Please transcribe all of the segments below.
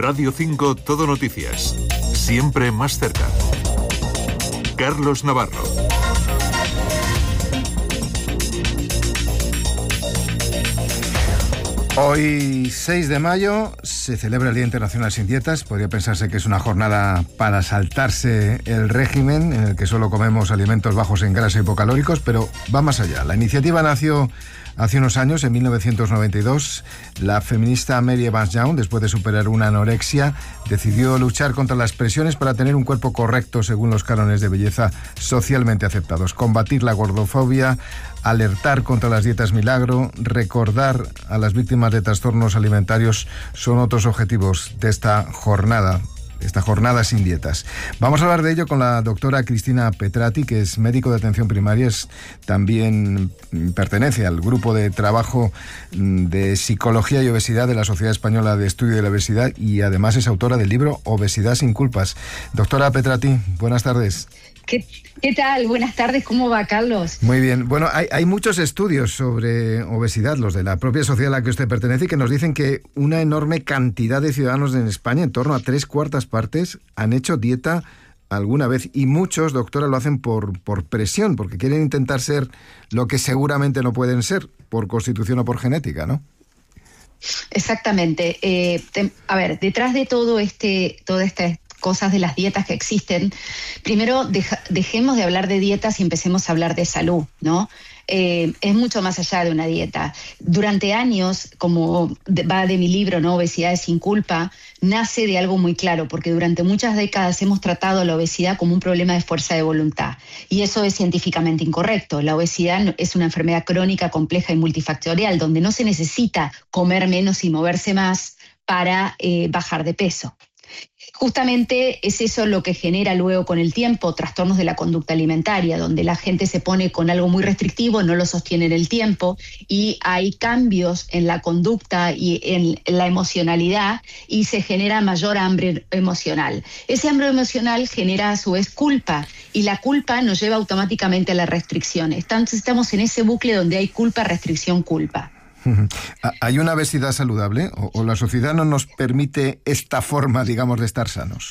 Radio 5 Todo Noticias. Siempre más cerca. Carlos Navarro. Hoy, 6 de mayo, se celebra el Día Internacional Sin Dietas. Podría pensarse que es una jornada para saltarse el régimen, en el que solo comemos alimentos bajos en grasa y hipocalóricos, pero va más allá. La iniciativa nació hace unos años, en 1992. La feminista Mary Evans Young, después de superar una anorexia, decidió luchar contra las presiones para tener un cuerpo correcto según los cánones de belleza socialmente aceptados, combatir la gordofobia, alertar contra las dietas milagro, recordar a las víctimas de trastornos alimentarios son otros objetivos de esta jornada sin dietas. Vamos a hablar de ello con la doctora Cristina Petrati, que es médico de atención primaria, también pertenece al grupo de trabajo de psicología y obesidad de la Sociedad Española de Estudio de la Obesidad y además es autora del libro Obesidad sin culpas. Doctora Petrati, buenas tardes. ¿Qué tal? Buenas tardes, ¿cómo va, Carlos? Muy bien. Bueno, hay muchos estudios sobre obesidad, los de la propia sociedad a la que usted pertenece, y que nos dicen que una enorme cantidad de ciudadanos en España, en torno a 3/4 partes, han hecho dieta alguna vez. Y muchos, doctora, lo hacen por presión, porque quieren intentar ser lo que seguramente no pueden ser, por constitución o por genética, ¿no? Exactamente. Detrás de toda esta cosas de las dietas que existen, primero dejemos de hablar de dietas y empecemos a hablar de salud, ¿no? Es mucho más allá de una dieta. Durante años, como va de mi libro, ¿no? Obesidad sin culpa, nace de algo muy claro, porque durante muchas décadas hemos tratado la obesidad como un problema de fuerza de voluntad, y eso es científicamente incorrecto. La obesidad es una enfermedad crónica, compleja y multifactorial, donde no se necesita comer menos y moverse más para bajar de peso. Justamente es eso lo que genera luego con el tiempo trastornos de la conducta alimentaria, donde la gente se pone con algo muy restrictivo, no lo sostiene en el tiempo y hay cambios en la conducta y en la emocionalidad y se genera mayor hambre emocional. Ese hambre emocional genera a su vez culpa y la culpa nos lleva automáticamente a la restricción. Entonces estamos en ese bucle donde hay culpa, restricción, culpa. ¿Hay una obesidad saludable o la sociedad no nos permite esta forma, digamos, de estar sanos?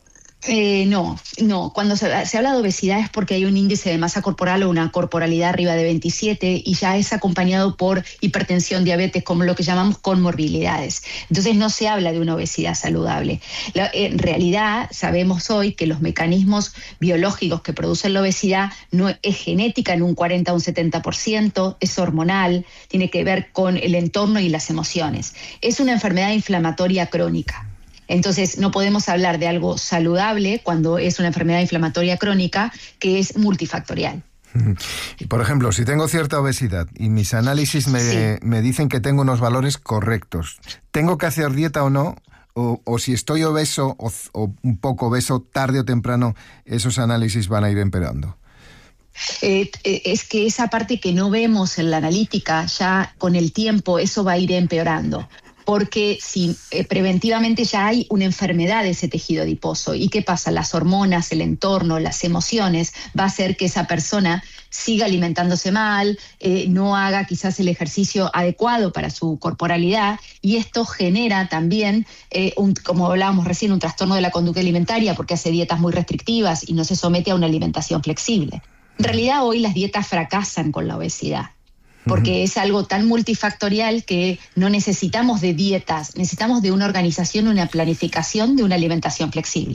No. Cuando se habla de obesidad es porque hay un índice de masa corporal o una corporalidad arriba de 27 y ya es acompañado por hipertensión, diabetes, como lo que llamamos comorbilidades. Entonces no se habla de una obesidad saludable. En realidad sabemos hoy que los mecanismos biológicos que producen la obesidad no es genética en un 40 o un 70%, es hormonal, tiene que ver con el entorno y las emociones. Es una enfermedad inflamatoria crónica. Entonces no podemos hablar de algo saludable cuando es una enfermedad inflamatoria crónica que es multifactorial. Y por ejemplo, si tengo cierta obesidad y mis análisis me dicen que tengo unos valores correctos, ¿tengo que hacer dieta o no? O si estoy obeso o un poco obeso, tarde o temprano esos análisis van a ir empeorando. Es que esa parte que no vemos en la analítica, ya con el tiempo eso va a ir empeorando. Porque si preventivamente ya hay una enfermedad de ese tejido adiposo. ¿Y qué pasa? Las hormonas, el entorno, las emociones, va a hacer que esa persona siga alimentándose mal, no haga quizás el ejercicio adecuado para su corporalidad, y esto genera también, como hablábamos recién, un trastorno de la conducta alimentaria porque hace dietas muy restrictivas y no se somete a una alimentación flexible. En realidad hoy las dietas fracasan con la obesidad, porque es algo tan multifactorial que no necesitamos de dietas, necesitamos de una organización, una planificación de una alimentación flexible.